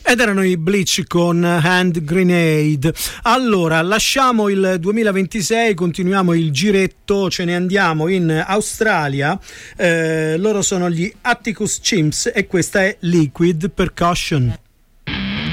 Ed erano i Bleach con Hand Grenade. Allora, lasciamo il 2026, continuiamo il giretto, ce ne andiamo in Australia. Loro sono gli Atticus Chimps e questa è Liquid Percussion.